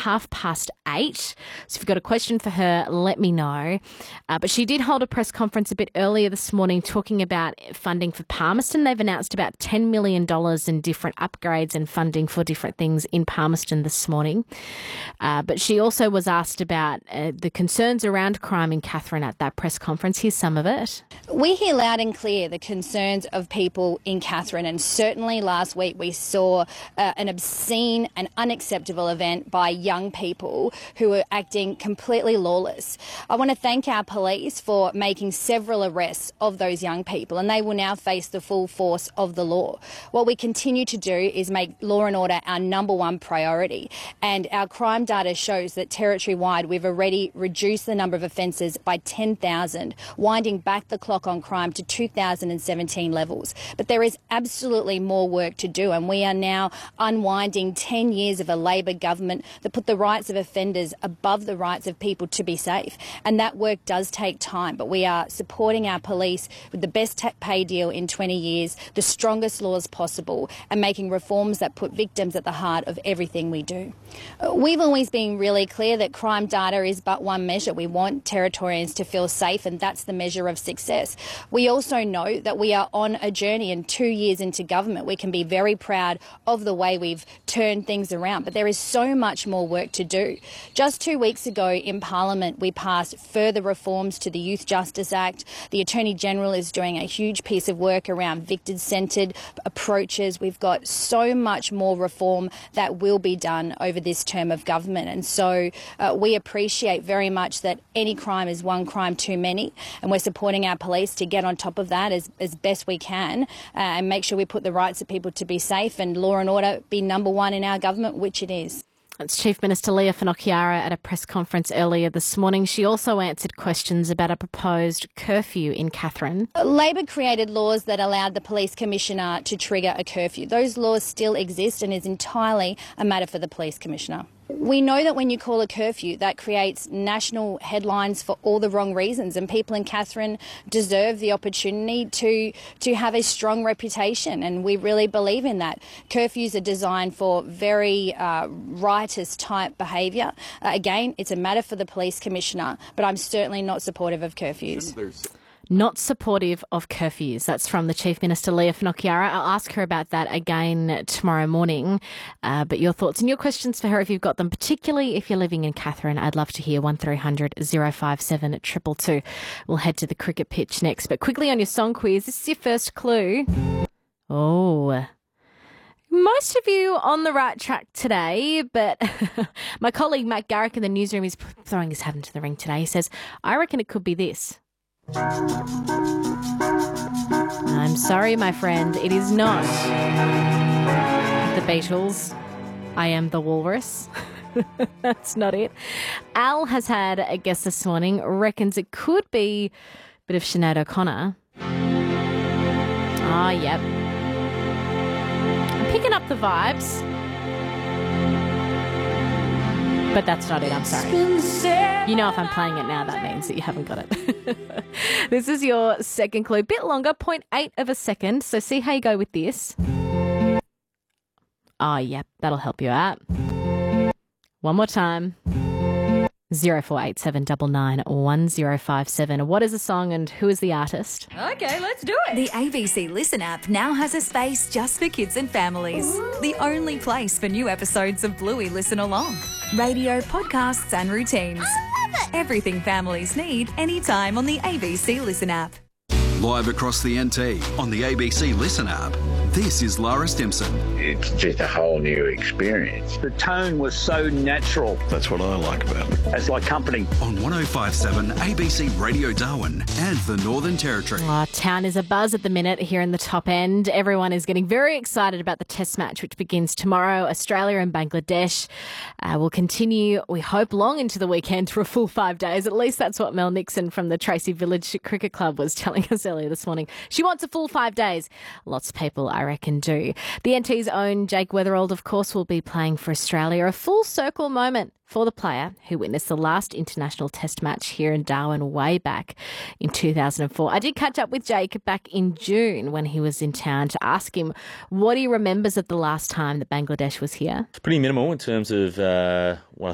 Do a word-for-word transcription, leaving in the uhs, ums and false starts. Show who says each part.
Speaker 1: half past eight. So if you've got a question for her, let me know. Uh, but she did hold a press conference a bit earlier this morning talking about funding for Palmerston. They've announced about ten million dollars in different upgrades and funding for different things in Palmerston this morning. Uh, but she also was asked about uh, the concerns around crime in Katherine at that press conference. Here's some of it.
Speaker 2: We hear loud and clear the concerns of people in Katherine, and certainly last week we saw uh, an obscene and unacceptable event by young people who were acting completely lawless. I want to thank our police for making several arrests of those young people, and they will now face the full force of the law. What we continue to do is make law and order our number one priority, and our crime data shows that territory-wide we've already reduced the number of offences by ten thousand, winding back the clock on crime to two thousand seventeen levels. But there is absolutely more work to do, and we are now unwinding ten years of a Labor government that put the rights of offenders above the rights of people to be safe. And that work does take time, but we are supporting our police with the best pay deal in twenty years, the strongest laws possible, and making reforms that put victims at the heart of everything we do. We've always been really clear that crime data is but one measure. We want Territorians to feel safe, and that's the measure of success. We also know that we are on a journey, and two years into government we can be very proud of the way we've turned things around, but there is so much more work to do. Just two weeks ago in Parliament we passed further reforms to the Youth Justice Act. The Attorney General is doing a huge piece of work around victim-centred approaches. We've got so much more reform that will be done over this term of government, and so uh, we appreciate very much that any crime is one crime too many, and we're supporting our police to get on top of that as, as best we can uh, and make sure we put the rights of people to be safe and law and order be number one in our government, which it is.
Speaker 1: That's Chief Minister Leah Finocchiaro at a press conference earlier this morning. She also answered questions about a proposed curfew in Katherine.
Speaker 2: Labor created laws that allowed the Police Commissioner to trigger a curfew. Those laws still exist and is entirely a matter for the Police Commissioner. We know that when you call a curfew, that creates national headlines for all the wrong reasons, and people in Katherine deserve the opportunity to, to have a strong reputation, and we really believe in that. Curfews are designed for very uh, riotous type behaviour. Uh, again, it's a matter for the Police Commissioner, but I'm certainly not supportive of curfews.
Speaker 1: Not supportive of curfews. That's from the Chief Minister, Leah Finocchiaro. I'll ask her about that again tomorrow morning. Uh, but your thoughts and your questions for her, if you've got them, particularly if you're living in Katherine, I'd love to hear. one three hundred oh five seven two two two. We'll head to the cricket pitch next. But quickly on your song quiz, this is your first clue. Oh, most of you on the right track today, but my colleague Matt Garrick in the newsroom is throwing his hat into the ring today. He says, I reckon it could be this. I'm sorry, my friend, it is not the Beatles. I Am the Walrus. That's not it. Al has had a guess this morning, reckons it could be a bit of Sinead O'Connor. Ah, yep. I'm picking up the vibes. But that's not it, I'm sorry. You know if I'm playing it now, that means that you haven't got it. This is your second clue. Bit longer, zero point eight of a second. So see how you go with this. Oh, yep, that'll help you out. One more time. zero four eight seven nine nine one zero five seven. What is the song and who is the artist?
Speaker 3: Okay, let's do it.
Speaker 4: The A B C Listen app now has a space just for kids and families. Ooh. The only place for new episodes of Bluey Listen Along. Radio, podcasts and routines.
Speaker 3: I love it.
Speaker 4: Everything families need anytime on the A B C Listen app.
Speaker 5: Live across the N T on the A B C Listen app. This is Lara Stimson.
Speaker 6: It's just a whole new experience.
Speaker 7: The tone was so natural.
Speaker 8: That's what I like about it.
Speaker 7: It's like company.
Speaker 5: On one oh five point seven A B C Radio Darwin and the Northern Territory.
Speaker 1: Oh, town is a buzz at the minute here in the top end. Everyone is getting very excited about the test match, which begins tomorrow. Australia and Bangladesh uh, will continue, we hope, long into the weekend for a full five days. At least that's what Mel Nixon from the Tracy Village Cricket Club was telling us earlier this morning. She wants a full five days. Lots of people, I reckon, do. The N T's own Jake Weatherald, of course, will be playing for Australia. A full circle moment for the player who witnessed the last international test match here in Darwin way back in two thousand four. I did catch up with Jake back in June when he was in town to ask him what he remembers of the last time that Bangladesh was here.
Speaker 9: It's pretty minimal in terms of uh, what I